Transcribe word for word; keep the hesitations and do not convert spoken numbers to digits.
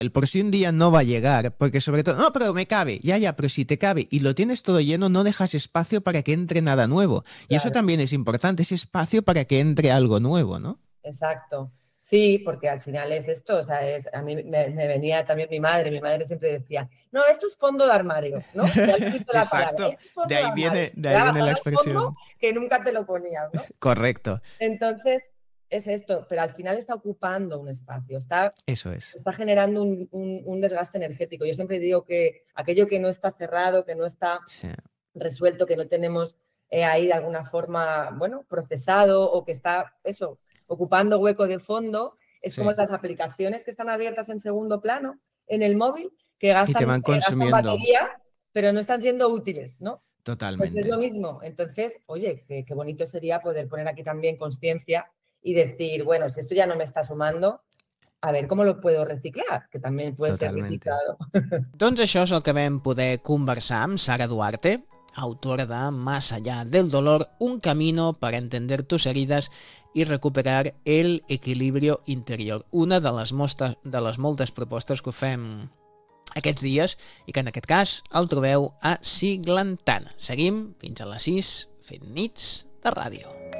el por si un día no va a llegar, porque sobre todo, no, pero me cabe, ya, ya, pero si te cabe y lo tienes todo lleno, no dejas espacio para que entre nada nuevo. Y eso Claro, también es importante, ese espacio para que entre algo nuevo, ¿no? exacto. Sí, porque al final es esto, o sea, es, a mí me, me venía también mi madre, mi madre siempre decía, no, esto es fondo de armario, ¿no? De ahí viene la palabra, Exacto, esto es de fondo de ahí armario. viene, de Te ahí daba viene la tanto fondo expresión. que nunca te lo ponías, ¿no? Correcto, Entonces, es esto, pero al final está ocupando un espacio, está, eso es. está generando un, un, un desgaste energético. Yo siempre digo que aquello que no está cerrado, que no está Sí. resuelto, que no tenemos eh, ahí de alguna forma, bueno, procesado o que está, eso, ocupando hueco de fondo, es como Sí. las aplicaciones que están abiertas en segundo plano en el móvil, que Y te gastan, van eh, gastan consumiendo batería, pero no están siendo útiles, ¿no? Pues es lo totalmente. mismo. Entonces, oye, qué, qué bonito sería poder poner aquí también conciencia y decir, bueno, si esto ya no me está sumando, a ver cómo lo puedo reciclar, que también puede ser Totalmente. reciclado. Doncs això és el que vam poder conversar amb Sara Duarte, autora de Más allá del dolor, un camino para entender tus heridas y recuperar el equilibrio interior. Una de les, mostres, de les moltes propostes que fem aquests dies i que en aquest cas el trobeu a Siglantana. Seguim fins a les sis fent nits de ràdio.